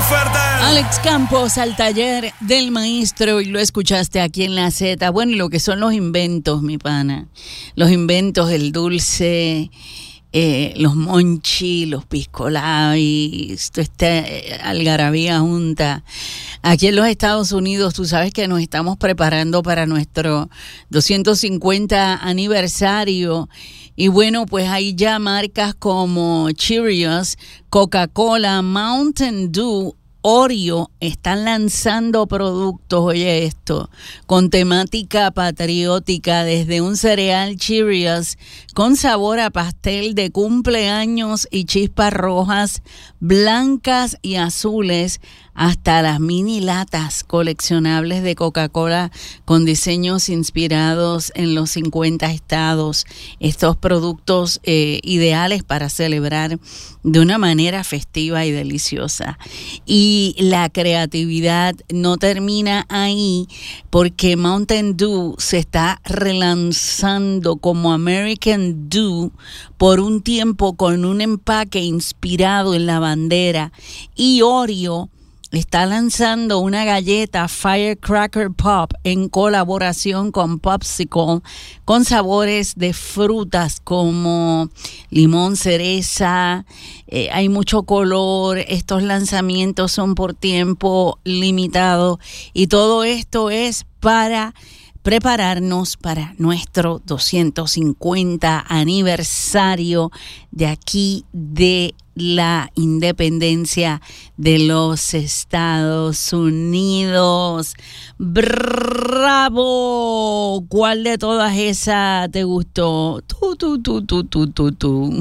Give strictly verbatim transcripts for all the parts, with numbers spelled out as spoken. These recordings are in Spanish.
fuerte. Alex Campos al taller del maestro y lo escuchaste aquí en la Z. Bueno, y lo que son los inventos, mi pana. Los inventos, el dulce, eh, los monchi, los piscolabis, toda esta eh, algarabía junta. Aquí en los Estados Unidos, tú sabes que nos estamos preparando para nuestro doscientos cincuenta aniversario. Y bueno, pues hay ya marcas como Cheerios, Coca-Cola, Mountain Dew, Oreo están lanzando productos, oye esto, con temática patriótica, desde un cereal Cheerios con sabor a pastel de cumpleaños y chispas rojas, blancas y azules, hasta las mini latas coleccionables de Coca-Cola con diseños inspirados en los cincuenta estados. Estos productos eh, ideales para celebrar de una manera festiva y deliciosa. Y la creatividad no termina ahí, porque Mountain Dew se está relanzando como American Dew por un tiempo con un empaque inspirado en la bandera. Y Oreo está lanzando una galleta Firecracker Pop en colaboración con Popsicle, con sabores de frutas como limón, cereza. Eh, hay mucho color. Estos lanzamientos son por tiempo limitado y todo esto es para prepararnos para nuestro doscientos cincuenta aniversario de aquí de la independencia de los Estados Unidos. ¡Bravo! ¿Cuál de todas esas te gustó? Tú, tú, tú, tú, tú, tú, tú.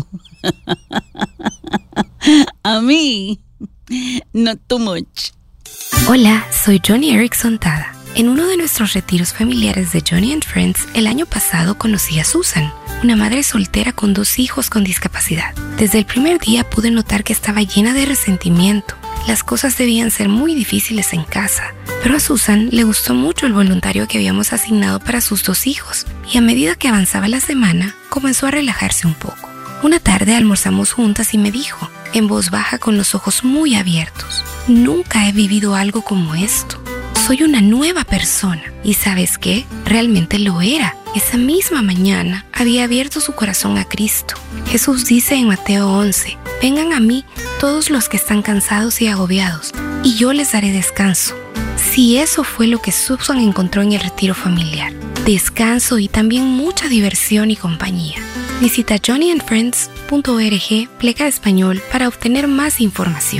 A mí, not too much. Hola, soy Johnny Erickson Tada. En uno de nuestros retiros familiares de Johnny and Friends, el año pasado conocí a Susan, una madre soltera con dos hijos con discapacidad. Desde el primer día pude notar que estaba llena de resentimiento. Las cosas debían ser muy difíciles en casa, pero a Susan le gustó mucho el voluntario que habíamos asignado para sus dos hijos, y a medida que avanzaba la semana, comenzó a relajarse un poco. Una tarde almorzamos juntas y me dijo, en voz baja con los ojos muy abiertos, «Nunca he vivido algo como esto. Soy una nueva persona». ¿Y sabes qué? Realmente lo era. Esa misma mañana había abierto su corazón a Cristo. Jesús dice en Mateo once, «Vengan a mí todos los que están cansados y agobiados, y yo les daré descanso». Si eso fue lo que Susan encontró en el retiro familiar, descanso y también mucha diversión y compañía. Visita johnny and friends punto org pleca español para obtener más información.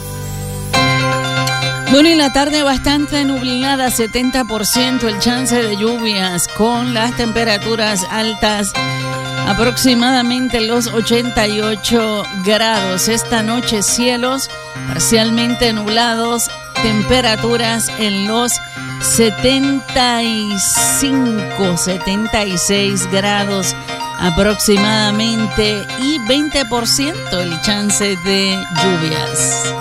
Bueno, y la tarde bastante nublada, setenta por ciento el chance de lluvias, con las temperaturas altas, aproximadamente los ochenta y ocho grados. Esta noche cielos parcialmente nublados, temperaturas en los setenta y cinco, setenta y seis grados aproximadamente, y veinte por ciento el chance de lluvias.